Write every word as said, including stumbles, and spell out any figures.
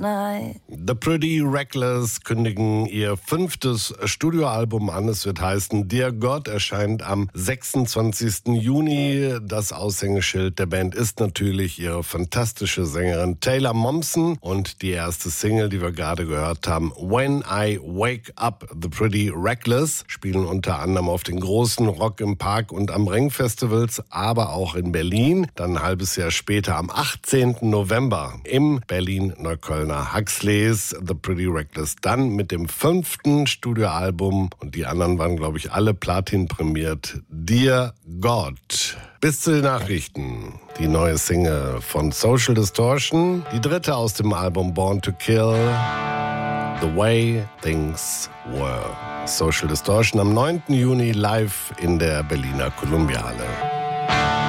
night. The Pretty Reckless kündigen ihr fünftes Studioalbum an. Es wird heißen Dear God, erscheint am sechsundzwanzigsten Juni. Das Aushängeschild der Band ist natürlich ihre fantastische Sängerin Taylor Momsen und die erste Single, die wir gerade gehört haben, When I Wake Up. The Pretty Reckless spielen unter anderem auf den großen Rock im Park und am Ring-Festivals, aber auch in Berlin. Dann ein halbes Jahr später am achtzehnten November im Berlin-Neuköllner Huxleys. The Pretty Reckless dann mit dem fünften Studioalbum und die anderen waren, glaube ich, alle Platin prämiert. Dear God. Bis zu den Nachrichten. Die neue Single von Social Distortion. Die dritte aus dem Album Born to Kill. The Way Things Were. Social Distortion am neunten Juni live in der Berliner Columbia Halle.